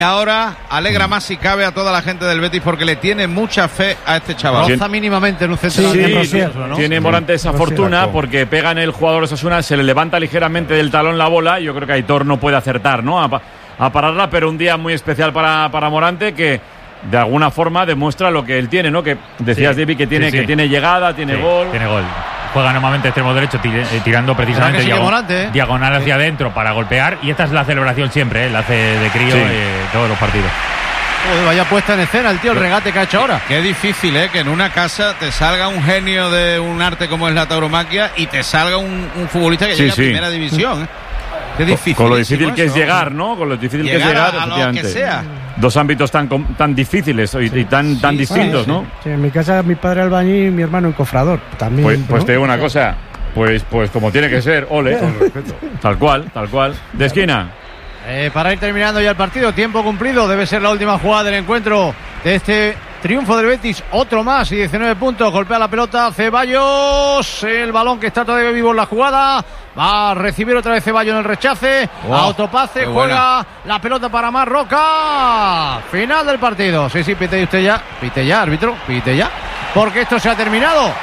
Ahora alegra más si cabe a toda la gente del Betis porque le tiene mucha fe a este chaval. Roza mínimamente en un centro ¿no? Tiene Morante esa fortuna porque pega en el jugador Osasuna, se le levanta ligeramente del talón la bola. Yo creo que Aitor no puede acertar, ¿no? A pararla, pero un día muy especial para Morante, que de alguna forma demuestra lo que él tiene, ¿no? Que decías, David, que tiene llegada, tiene gol. Tiene gol. Juega normalmente extremo derecho tirando precisamente diagonal hacia adentro para golpear, y esta es la celebración siempre, la hace de crío todos los partidos. Vaya puesta en escena el tío, el regate que ha hecho ahora. Qué difícil, que en una casa te salga un genio de un arte como es la tauromaquia y te salga un futbolista que llega a primera división. Qué difícil. Con lo difícil que es llegar, ¿no? Con lo difícil que es llegar a lo que sea. Dos ámbitos tan difíciles y tan distintos, ¿no? Sí, en mi casa mi padre albañil y mi hermano encofrador. También. Pues te digo una cosa, pues como tiene que ser, ole. Con respeto. Tal cual. De esquina. Para ir terminando ya el partido, tiempo cumplido, debe ser la última jugada del encuentro de este triunfo del Betis, otro más y 19 puntos, golpea la pelota Ceballos, el balón que está todavía vivo en la jugada, va a recibir otra vez Ceballos en el rechace, autopase, juega la pelota para Marroca, final del partido, sí, pite usted ya, pite ya, árbitro, pite ya, porque esto se ha terminado,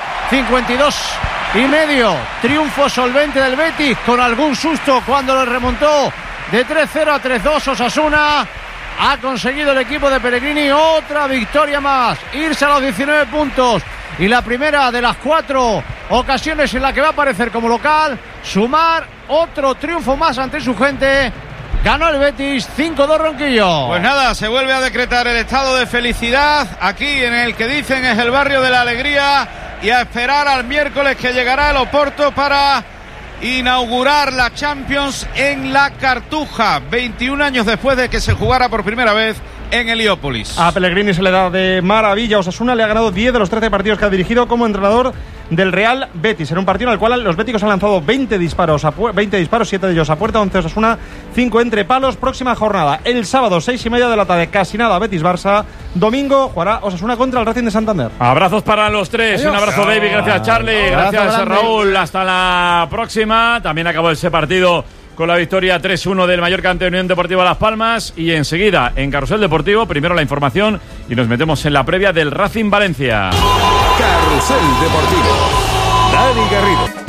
52,5, triunfo solvente del Betis, con algún susto cuando lo remontó de 3-0 a 3-2 Osasuna. Ha conseguido el equipo de Pellegrini otra victoria más, irse a los 19 puntos y la primera de las 4 ocasiones en la que va a aparecer como local, sumar otro triunfo más ante su gente. Ganó el Betis 5-2 Ronquillo. Pues nada, se vuelve a decretar el estado de felicidad aquí en el que dicen es el barrio de la alegría, y a esperar al miércoles que llegará el Oporto para inaugurar la Champions en la Cartuja, 21 años después de que se jugara por primera vez en Heliópolis. A Pellegrini se le da de maravilla. Osasuna le ha ganado 10 de los 13 partidos que ha dirigido como entrenador del Real Betis, en un partido en el cual los béticos han lanzado 20 disparos, 7 de ellos a puerta, 11 Osasuna, 5 entre palos. Próxima jornada, el sábado, 6:30 de la tarde, casi nada, Betis-Barça. Domingo jugará Osasuna contra el Racing de Santander. Abrazos para los tres. Adiós. Un abrazo, David. Gracias, Charlie. Gracias, Raúl. Hasta la próxima. También acabó ese partido con la victoria 3-1 del Mallorca ante Unión Deportiva Las Palmas. Y enseguida, en Carrusel Deportivo, primero la información y nos metemos en la previa del Racing Valencia. Carrusel Deportivo. Dani Garrido.